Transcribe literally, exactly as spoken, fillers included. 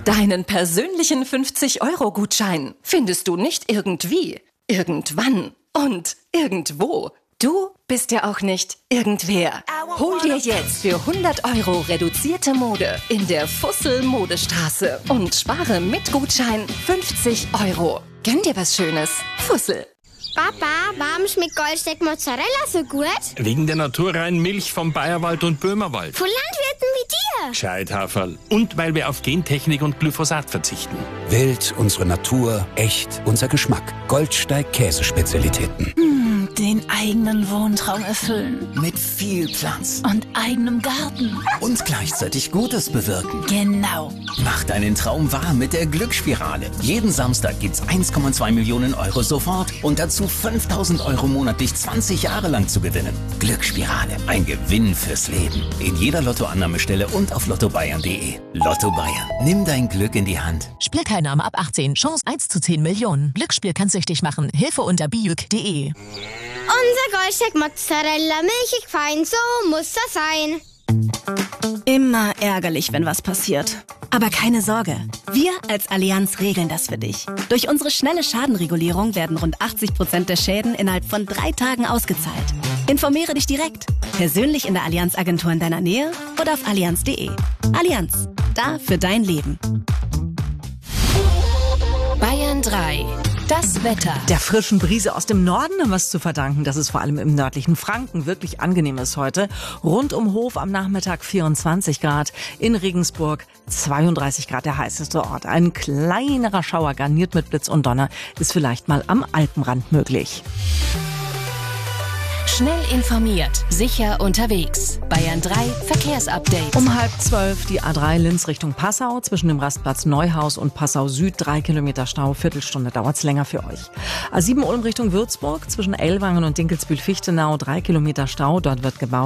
Deinen persönlichen fünfzig-Euro-Gutschein findest du nicht irgendwie, irgendwann und irgendwo. Du bist ja auch nicht irgendwer. Hol dir jetzt für hundert Euro reduzierte Mode in der Fussel Modestraße und spare mit Gutschein fünfzig Euro. Gönn dir was Schönes. Fussel. Papa, warum schmeckt Goldsteak Mozzarella so gut? Wegen der naturreinen Milch vom Bayerwald und Böhmerwald. Von Landwirten wie dir. Gescheithaferl. Und weil wir auf Gentechnik und Glyphosat verzichten. Wild, unsere Natur, echt, unser Geschmack. Goldsteig Käsespezialitäten. Mmh, den eigenen Wohntraum erfüllen. Mit viel Platz. Und eigenem Garten. Und gleichzeitig Gutes bewirken. Genau. Mach deinen Traum wahr mit der Glücksspirale. Jeden Samstag gibt's eins Komma zwei Millionen Euro sofort und dazu fünftausend Euro monatlich zwanzig Jahre lang zu gewinnen. Glücksspirale, ein Gewinn fürs Leben. In jeder Lottoannahmestelle und auf lotto bayern punkt de. Lotto Bayern, nimm dein Glück in die Hand. Spielteilnahme ab achtzehn, Chance eins zu zehn Millionen. Glücksspiel kann süchtig machen. Hilfe unter bijuk punkt de. Unser Goldsteak Mozzarella, milchig fein, so muss das sein. Immer ärgerlich, wenn was passiert. Aber keine Sorge, wir als Allianz regeln das für dich. Durch unsere schnelle Schadenregulierung werden rund achtzig Prozent der Schäden innerhalb von drei Tagen ausgezahlt. Informiere dich direkt, persönlich in der Allianz-Agentur in deiner Nähe oder auf allianz punkt de. Allianz, da für dein Leben. Bayern drei. Das Wetter. Der frischen Brise aus dem Norden haben wir es zu verdanken, dass es vor allem im nördlichen Franken wirklich angenehm ist heute. Rund um Hof am Nachmittag vierundzwanzig Grad, in Regensburg zweiunddreißig Grad, der heißeste Ort. Ein kleinerer Schauer garniert mit Blitz und Donner ist vielleicht mal am Alpenrand möglich. Schnell informiert, sicher unterwegs. Bayern drei Verkehrsupdate. Um halb zwölf die A drei Linz Richtung Passau. Zwischen dem Rastplatz Neuhaus und Passau Süd drei Kilometer Stau. Viertelstunde dauert's länger für euch. A sieben Ulm Richtung Würzburg. Zwischen Ellwangen und Dinkelsbühl-Fichtenau drei Kilometer Stau. Dort wird gebaut.